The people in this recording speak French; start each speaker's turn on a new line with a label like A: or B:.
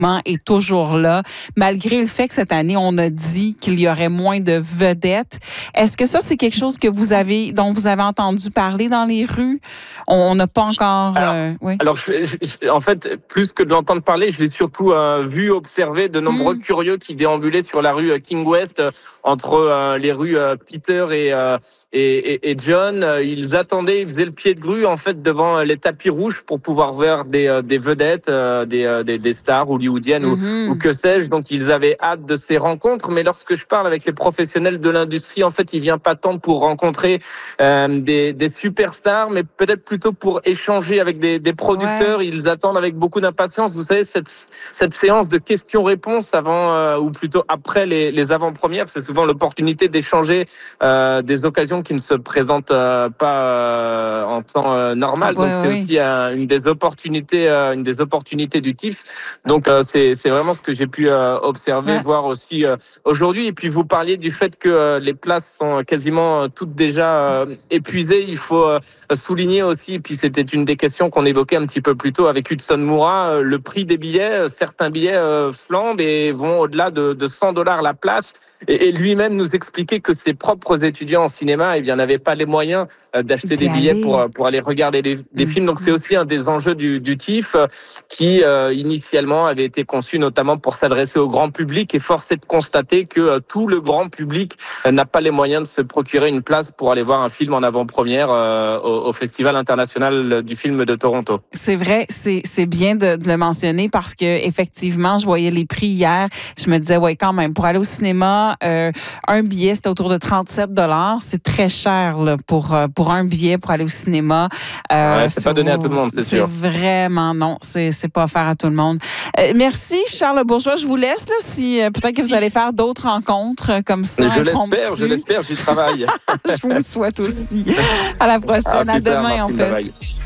A: est toujours là, malgré le fait que cette année, on a dit qu'il y aurait moins de vedettes. Est-ce que ça, c'est quelque chose dont vous avez entendu parler dans les rues? On n'a pas encore... oui.
B: Alors, en fait, plus que de l'entendre parler, je l'ai surtout vu, observer de nombreux curieux qui déambulaient sur la rue King West, entre les rues Peter et John. Ils attendaient, ils faisaient le pied de grue, en fait, devant les tapis rouges pour pouvoir voir des vedettes, des stars hollywoodiennes ou que sais-je. Donc, ils avaient hâte de ces rencontres. Mais lorsque je parle avec les professionnels de l'industrie, en fait, il vient pas tant pour rencontrer des superstars, mais peut-être plutôt pour échanger avec des producteurs. Ouais. Ils attendent avec beaucoup d'impatience, vous savez, cette séance de questions-réponses avant ou plutôt après les avant-premières. C'est souvent l'opportunité d'échanger des occasions qui ne se présentent pas en temps normal. Donc c'est aussi une des opportunités du TIFF. Donc c'est vraiment ce que j'ai pu observer, voir aussi aujourd'hui. Et puis vous parliez du fait que les places sont quasiment toutes déjà épuisées. Il faut souligner aussi, et puis c'était une des questions qu'on évoquait un petit peu plus tôt avec Hudson Moura, le prix des billets. Certains billets flambent et vont au-delà de $100 la place. Et lui-même nous expliquait que ses propres étudiants en cinéma, eh bien, n'avaient pas les moyens d'acheter des billets pour aller regarder des films. Donc, c'est aussi un des enjeux du TIFF qui, initialement, avait été conçu notamment pour s'adresser au grand public. Et force est de constater que tout le grand public n'a pas les moyens de se procurer une place pour aller voir un film en avant-première au Festival international du film de Toronto.
A: C'est vrai, c'est bien de le mentionner parce que effectivement, je voyais les prix hier. Je me disais, ouais, quand même, pour aller au cinéma, un billet, c'était autour de $37. C'est très cher là, pour un billet pour aller au cinéma.
B: C'est pas donné à tout le monde, c'est sûr.
A: C'est vraiment non, c'est pas offert à tout le monde. Merci, Charles Bourgeois. Je vous laisse là, si peut-être que vous allez faire d'autres rencontres comme ça.
B: Je l'espère, j'y travaille.
A: Je vous le souhaite aussi. À la prochaine, à demain, en fait.